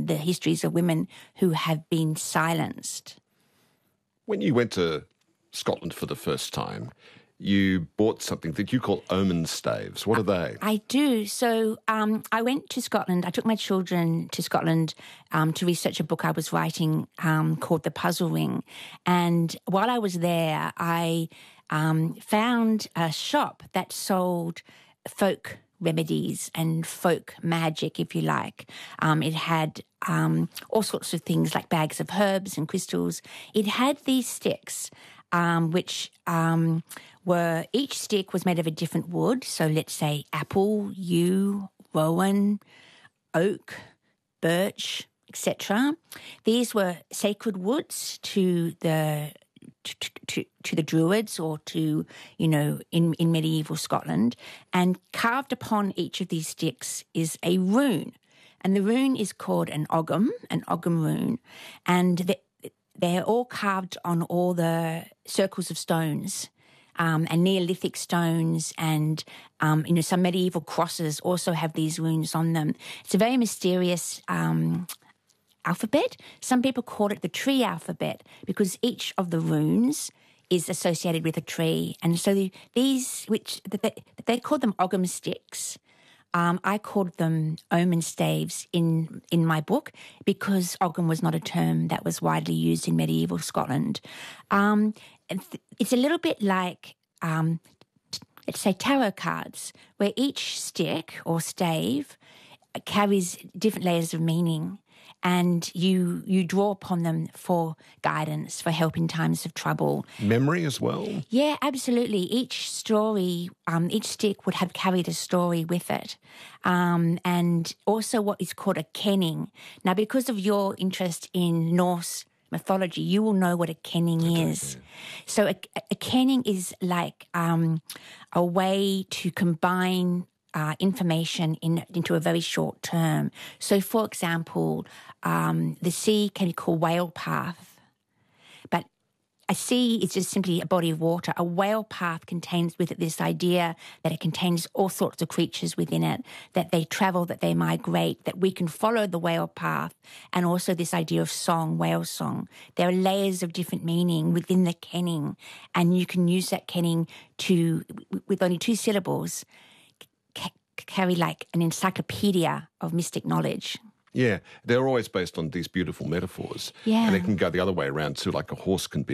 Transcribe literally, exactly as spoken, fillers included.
the histories of women who have been silenced. When you went to Scotland for the first time, you bought something that you call omen staves. What are they? I do. So um, I went to Scotland. I took my children to Scotland um, to research a book I was writing um, called The Puzzle Ring. And while I was there, I um, found a shop that sold folk remedies and folk magic, if you like. Um, it had um, all sorts of things like bags of herbs and crystals. It had these sticks, um, which um, were, each stick was made of a different wood. So let's say apple, yew, rowan, oak, birch, et cetera. These were sacred woods to the To, to, to the Druids or to, you know, in, in medieval Scotland. And carved upon each of these sticks is a rune. And the rune is called an ogham, an ogham rune. And they, they're all carved on all the circles of stones um, and Neolithic stones, and, um, you know, some medieval crosses also have these runes on them. It's a very mysterious um alphabet. Some people call it the tree alphabet because each of the runes is associated with a tree. And so the, these, which they, they call them ogham sticks, um, I called them omen staves in, in my book because ogham was not a term that was widely used in medieval Scotland. Um, it's a little bit like, um, let's say, tarot cards, where each stick or stave carries different layers of meaning. And you you draw upon them for guidance, for help in times of trouble. Memory as well? Yeah, absolutely. Each story, um, each stick would have carried a story with it. Um, and also what is called a kenning. Now, because of your interest in Norse mythology, you will know what a kenning Okay, is. yeah. So a, a kenning is like um, a way to combine Uh, information in, into a very short term. So, for example, um, the sea can be called whale path, but a sea is just simply a body of water. A whale path contains with it this idea that it contains all sorts of creatures within it, that they travel, that they migrate, that we can follow the whale path, and also this idea of song, whale song. There are layers of different meaning within the kenning, and you can use that kenning to, with only two syllables, carry like an encyclopedia of mystic knowledge. Yeah, they're always based on these beautiful metaphors. Yeah. And it can go the other way around too, like a horse can be